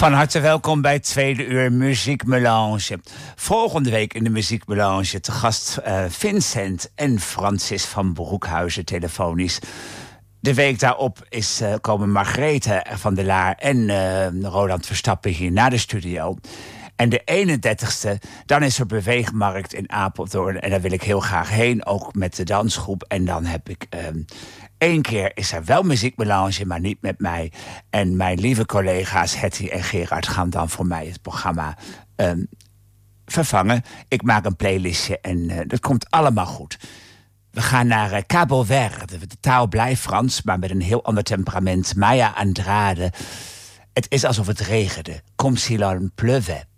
Van harte welkom bij het tweede uur Muziekmelange. Volgende week in de Muziekmelange te gast Vincent en Francis van Broekhuizen telefonisch. De week daarop komen Margrethe van der Laar en Roland Verstappen hier naar de studio. En de 31ste, dan is er Beweegmarkt in Apeldoorn. En daar wil ik heel graag heen, ook met de dansgroep. En dan heb ik... 1 keer is er wel muziekmelange, maar niet met mij. En mijn lieve collega's Hetty en Gerard gaan dan voor mij het programma vervangen. Ik maak een playlistje en dat komt allemaal goed. We gaan naar Cabo Verde. De taal blijft Frans, maar met een heel ander temperament. Maya Andrade. Het is alsof het regende. Comme si l'on pleuvait.